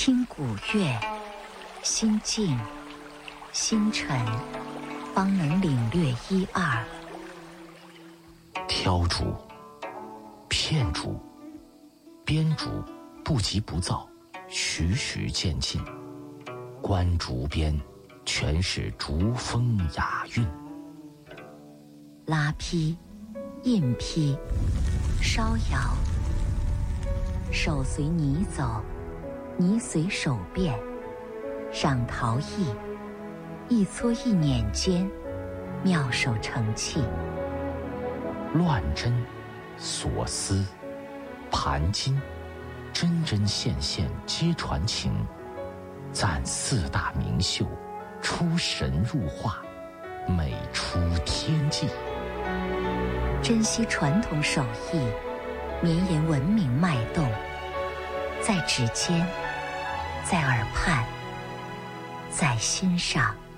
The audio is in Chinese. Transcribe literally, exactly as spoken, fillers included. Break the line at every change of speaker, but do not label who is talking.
听古乐，心静心沉，方能领略一二。
挑竹、片竹、编竹不急不躁，徐徐渐进。观竹边，全是竹风雅韵。
拉坯、印坯、烧窑，手随泥走，泥随手变。赏陶艺，一撮一捻间，妙手成器。
乱针、锁丝、盘金，针针线线皆传情。赞四大名秀，出神入化，美出天际。
珍惜传统手艺，绵延文明脉动，在指尖，在耳畔，在心上。